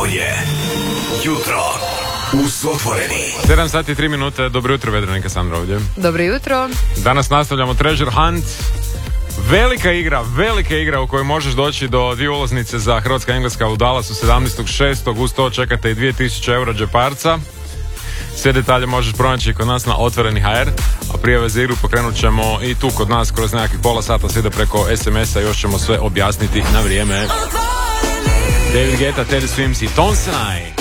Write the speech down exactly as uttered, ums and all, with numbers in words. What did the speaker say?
Ovo je Jutro uz Otvoreni. sedam sati i tri minute, dobro jutro, Vedranika Sandra ovdje. Dobro jutro. Danas nastavljamo Treasure Hunt. Velika igra, velika igra u kojoj možeš doći do dvije ulaznice za Hrvatska-Engleska u Dallasu sedamnaestog šestog Uz to čekate i dvije tisuće eura džeparca. Sve detalje možeš pronaći kod nas na Otvoreni ha er, a prijave za igru pokrenut ćemo i tu kod nas kroz nekakvih pola sata, sve ide preko es em es a, još ćemo sve objasniti na vrijeme. David Guetta, Teddy Swims i Tom Sinai.